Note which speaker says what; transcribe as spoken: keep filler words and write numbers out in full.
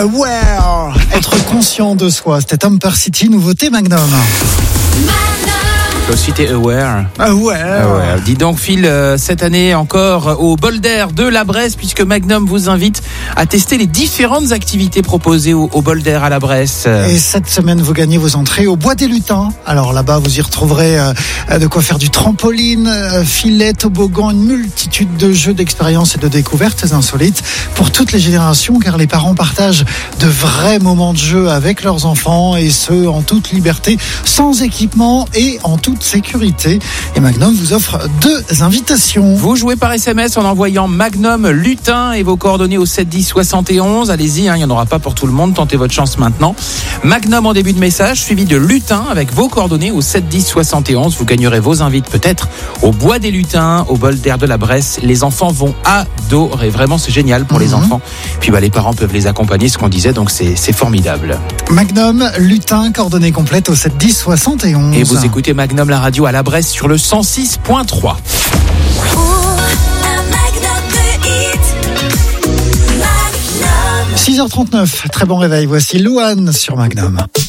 Speaker 1: Aware, être conscient de soi, c'était Amper City, nouveauté Magnum.
Speaker 2: Faut citer Aware.
Speaker 1: Aware.
Speaker 2: Aware. Dis donc Phil, euh, cette année encore au bol d'air de la Bresse, puisque Magnum vous invite à tester les différentes activités proposées au, au bol d'air à la Bresse.
Speaker 1: Et cette semaine, vous gagnez vos entrées au Bois des Lutins. Alors là-bas, vous y retrouverez euh, de quoi faire du trampoline, euh, filet, toboggan, une multitude de jeux, d'expériences et de découvertes insolites pour toutes les générations, car les parents partagent de vrais moments de jeu avec leurs enfants, et ce, en toute liberté, sans équipement et en toute sécurité. Et Magnum vous offre deux invitations.
Speaker 2: Vous jouez par S M S en envoyant Magnum Lutin et vos coordonnées au sept dix soixante et onze. Allez-y, hein, il n'y en aura pas pour tout le monde. Tentez votre chance maintenant. Magnum en début de message, suivi de Lutin avec vos coordonnées au sept dix soixante et onze. Vous gagnerez vos invites peut-être au Bois des Lutins, au bol d'air de la Bresse. Les enfants vont adorer. Vraiment, c'est génial pour mmh. les enfants. Puis bah, les parents peuvent les accompagner, ce qu'on disait, donc c'est, c'est formidable.
Speaker 1: Magnum Lutin, coordonnées complètes au sept dix soixante et onze.
Speaker 2: Et vous écoutez Magnum la radio à la Bresse sur le cent six point trois.
Speaker 1: six heures trente-neuf, très bon réveil, voici Louane sur Magnum.